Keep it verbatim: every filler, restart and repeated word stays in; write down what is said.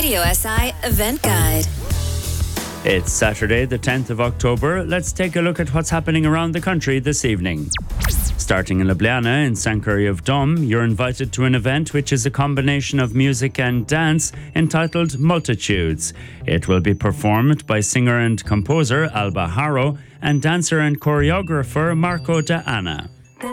Radio S I Event Guide. It's Saturday, the tenth of October. Let's take a look at what's happening around the country this evening. Starting in Ljubljana, in Sanctuary of Dom, you're invited to an event which is a combination of music and dance entitled Multitudes. It will be performed by singer and composer Alba Haro and dancer and choreographer Marco Da Anna.